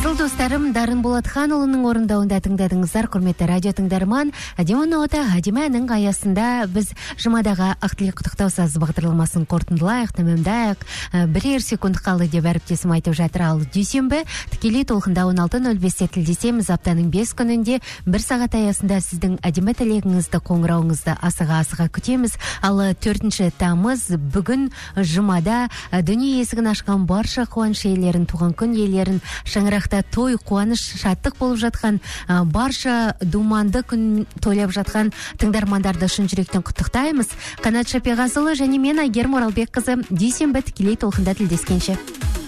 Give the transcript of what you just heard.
Асыл достарым, Дарын Болатханұлының орындауында тыңдадыңыздар, құрметті радио тыңдарман. Әдемі нота, әдемі әннің аясында біз жұмадағы ақтілек құттықтау сазы бағдарламасын қорытындылайық, тәмамдайық. Бірер секунд қалды деп әріптесім айтып жатыр. Ал дүйсенбі тікелей толқында 16:05-те тілдесеміз. Аптаның 5 күнінде 1 сағат аясында сіздің әдемі тілегіңізді, қоңырауыңызды асыға күтеміз. Ал 4 тамыз бүгін жұмада дүние есігін ашқан барша қуаныш иелерін, туған күн иелерін, шаңырақта той, қуаныш, шаттық болып жатқан, барша думанды күн тойлап жатқан тыңдармандарды шын жүректен құттықтаймыз. Қанат Шапиғазыұлы және мен Айгерім Оралбекқызы дүйсенбі тікелей толқында тілдескенше.